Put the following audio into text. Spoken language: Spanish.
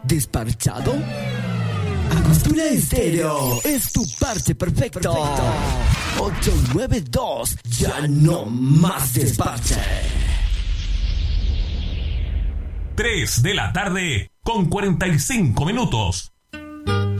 ¿Desparchado? Angostura Estéreo es tu parche perfecto. 892, ya no más desparche. 3 de la tarde con 45 minutos.